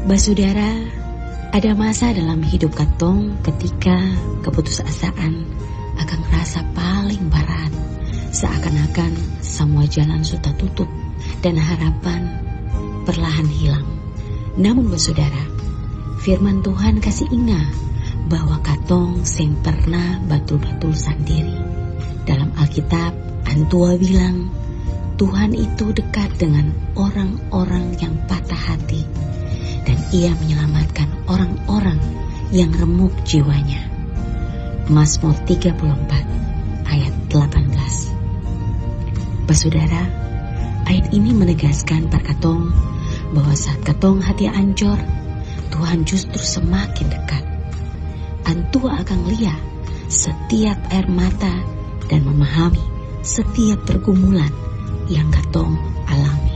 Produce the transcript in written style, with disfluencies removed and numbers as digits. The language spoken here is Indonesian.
Basudara, ada masa dalam hidup katong ketika keputusasaan akan rasa paling berat, seakan-akan semua jalan sudah tutup dan harapan perlahan hilang. Namun basudara, firman Tuhan kasih ingat bahwa katong seng pernah batul-batul sendiri. Dalam Alkitab, Antua bilang Tuhan itu dekat dengan orang-orang yang patah hati, dan Ia menyelamatkan orang-orang yang remuk jiwanya. Mazmur 34 ayat 18. Basudara, ayat ini menegaskan pada katong bahwa saat katong hati ancur, Tuhan justru semakin dekat. Antua akan lihat setiap air mata dan memahami setiap pergumulan yang katong alami.